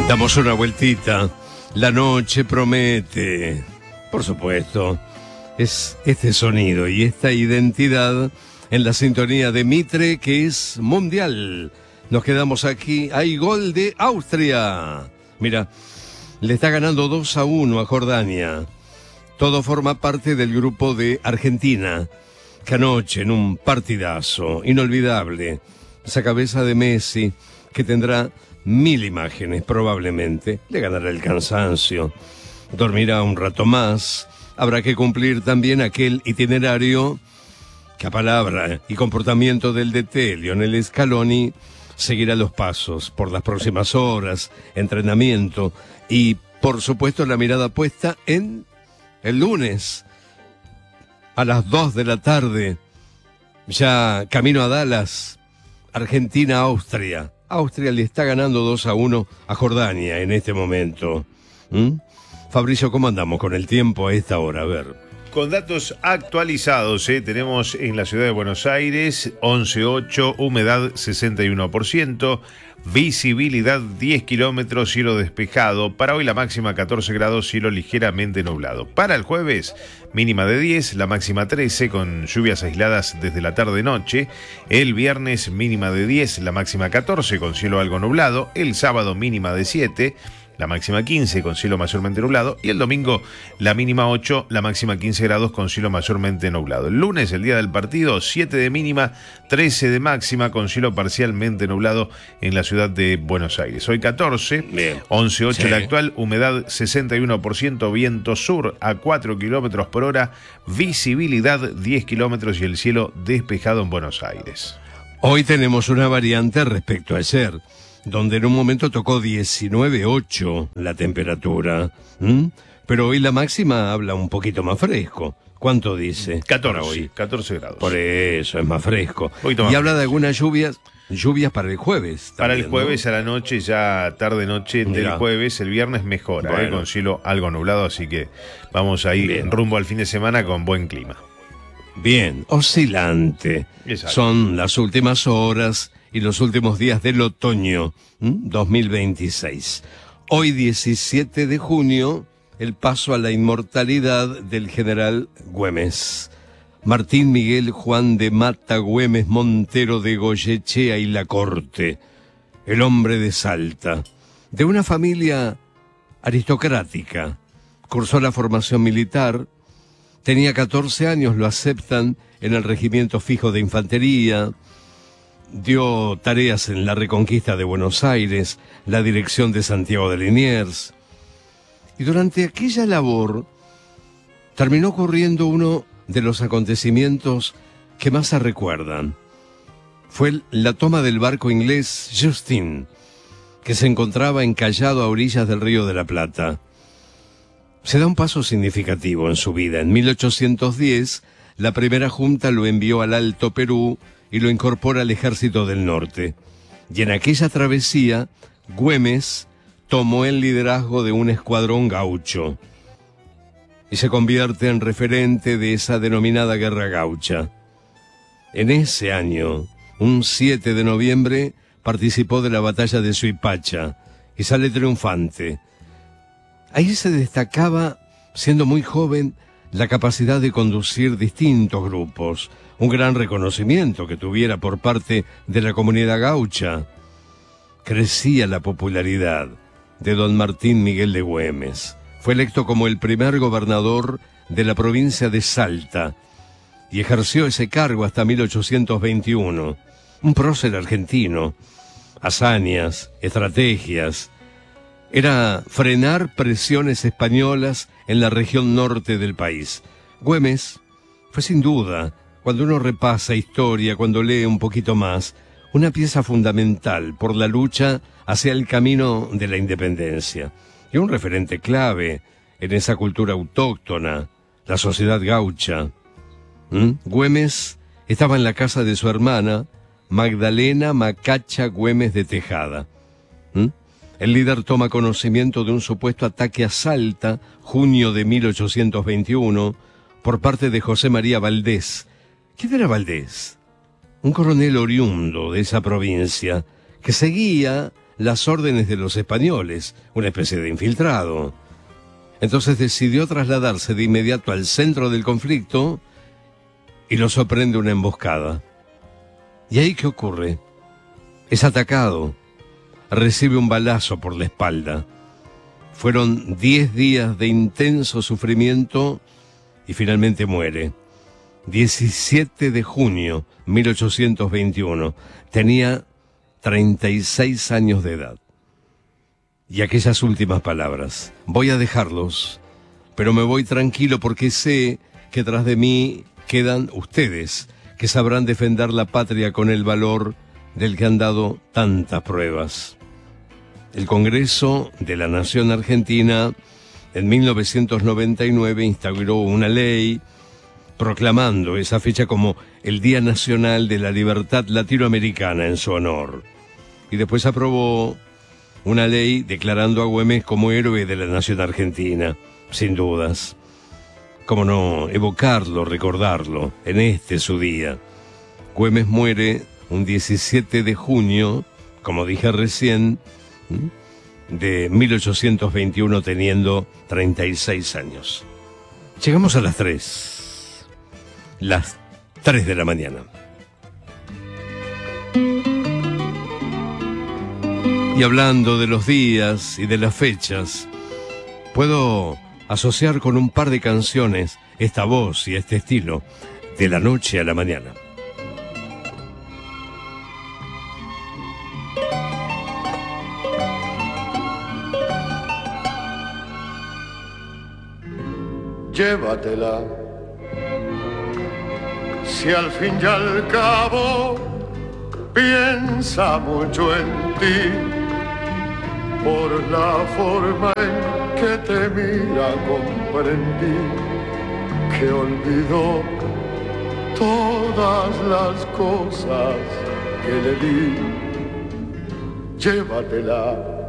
Damos una vueltita. La noche promete. Por supuesto, es este sonido y esta identidad en la sintonía de Mitre, que es mundial. Nos quedamos aquí. Hay gol de Austria. Mira, le está ganando 2-1 a Jordania. Todo forma parte del grupo de Argentina, que anoche en un partidazo inolvidable, esa cabeza de Messi, que tendrá 1000 imágenes probablemente, le ganará el cansancio, dormirá un rato más, habrá que cumplir también aquel itinerario que a palabra y comportamiento del DT Lionel Scaloni seguirá los pasos por las próximas horas, entrenamiento y por supuesto la mirada puesta en el lunes a las 2 de la tarde, ya camino a Dallas, Argentina-Austria. Austria le está ganando 2-1 a Jordania en este momento. Fabricio, ¿cómo andamos con el tiempo a esta hora? A ver. Con datos actualizados, tenemos en la ciudad de Buenos Aires 11.8, humedad 61%, visibilidad 10 kilómetros, cielo despejado. Para hoy la máxima 14 grados, cielo ligeramente nublado. Para el jueves, mínima de 10, la máxima 13, con lluvias aisladas desde la tarde-noche. El viernes, mínima de 10, la máxima 14, con cielo algo nublado. El sábado, mínima de 7. La máxima 15 con cielo mayormente nublado, y el domingo la mínima 8, la máxima 15 grados con cielo mayormente nublado. El lunes, el día del partido, 7 de mínima, 13 de máxima con cielo parcialmente nublado en la ciudad de Buenos Aires. Hoy 14, 11.8 sí. La actual, humedad 61%, viento sur a 4 kilómetros por hora, visibilidad 10 kilómetros y el cielo despejado en Buenos Aires. Hoy tenemos una variante respecto a ayer, donde en un momento tocó 19.8 la temperatura. Pero hoy la máxima habla un poquito más fresco. ¿Cuánto dice? 14 hoy. 14 grados. Por eso, es más fresco. Y habla de algunas lluvias para el jueves. Para también, el jueves, ¿no? A la noche, ya tarde-noche del jueves. El viernes mejora, bueno, con cielo algo nublado, así que vamos a ir rumbo al fin de semana con buen clima. Bien, oscilante. Exacto. Son las últimas horas y los últimos días del otoño 2026. Hoy 17 de junio, el paso a la inmortalidad del general Güemes. Martín Miguel Juan de Mata Güemes Montero de Goyechea y La Corte, el hombre de Salta, de una familia aristocrática. Cursó la formación militar, tenía 14 años, lo aceptan en el regimiento fijo de infantería. Dio tareas en la reconquista de Buenos Aires, la dirección de Santiago de Liniers. Y durante aquella labor terminó ocurriendo uno de los acontecimientos que más se recuerdan. Fue la toma del barco inglés Justin, que se encontraba encallado a orillas del Río de la Plata. Se da un paso significativo en su vida. En 1810, la primera junta lo envió al Alto Perú y lo incorpora al Ejército del Norte. Y en aquella travesía, Güemes tomó el liderazgo de un escuadrón gaucho y se convierte en referente de esa denominada Guerra Gaucha. En ese año, un 7 de noviembre, participó de la batalla de Suipacha y sale triunfante. Ahí se destacaba, siendo muy joven, la capacidad de conducir distintos grupos, un gran reconocimiento que tuviera por parte de la comunidad gaucha. Crecía la popularidad de don Martín Miguel de Güemes. Fue electo como el primer gobernador de la provincia de Salta y ejerció ese cargo hasta 1821. Un prócer argentino, hazañas, estrategias. Era frenar presiones españolas en la región norte del país. Güemes fue sin duda, cuando uno repasa historia, cuando lee un poquito más, una pieza fundamental por la lucha hacia el camino de la independencia. Y un referente clave en esa cultura autóctona, la sociedad gaucha. Güemes estaba en la casa de su hermana, Magdalena Macacha Güemes de Tejada. El líder toma conocimiento de un supuesto ataque a Salta, junio de 1821, por parte de José María Valdés. ¿Quién era Valdés? Un coronel oriundo de esa provincia que seguía las órdenes de los españoles, una especie de infiltrado. Entonces decidió trasladarse de inmediato al centro del conflicto y lo sorprende una emboscada. ¿Y ahí qué ocurre? Es atacado, recibe un balazo por la espalda. Fueron 10 días de intenso sufrimiento y finalmente muere. 17 de junio 1821. Tenía 36 años de edad. Y aquellas últimas palabras: voy a dejarlos, pero me voy tranquilo porque sé que tras de mí quedan ustedes, que sabrán defender la patria con el valor del que han dado tantas pruebas. El Congreso de la Nación Argentina en 1999 instauró una ley proclamando esa fecha como el Día Nacional de la Libertad Latinoamericana en su honor. Y después aprobó una ley declarando a Güemes como héroe de la nación argentina, sin dudas. Cómo no evocarlo, recordarlo, en este su día. Güemes muere un 17 de junio, como dije recién, de 1821, teniendo 36 años. Llegamos a las 3 de la mañana. Y hablando de los días y de las fechas, puedo asociar con un par de canciones esta voz y este estilo, de la noche a la mañana. Llévatela, si al fin y al cabo piensa mucho en ti, por la forma en que te mira comprendí que olvidó todas las cosas que le di. Llévatela,